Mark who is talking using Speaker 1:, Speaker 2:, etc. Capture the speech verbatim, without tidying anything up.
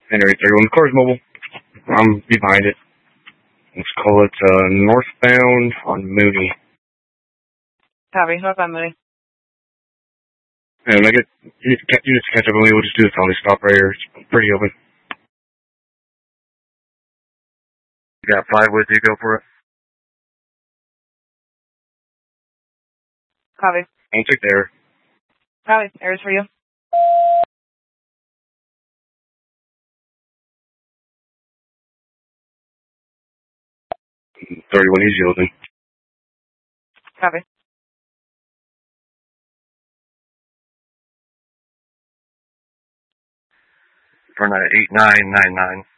Speaker 1: Henry thirty-one, car's mobile. I'm behind it. Let's call it uh, northbound on Mooney.
Speaker 2: Copy, northbound Mooney.
Speaker 1: And when I get units to catch up with me, we'll just do the felony stop right here. It's pretty open. You got five with you, go for it.
Speaker 2: Copy.
Speaker 1: I'll take the air.
Speaker 2: Copy, air's for you.
Speaker 1: thirty-one, he's yielding.
Speaker 2: Copy.
Speaker 1: For eight nine nine nine.